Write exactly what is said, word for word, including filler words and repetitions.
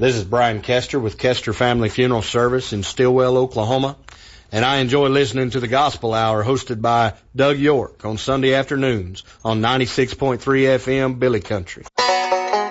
This is Brian Kester with Kester Family Funeral Service in Stillwell, Oklahoma, and I enjoy listening to the Gospel Hour hosted by Doug York on Sunday afternoons on ninety-six point three F M Billy Country.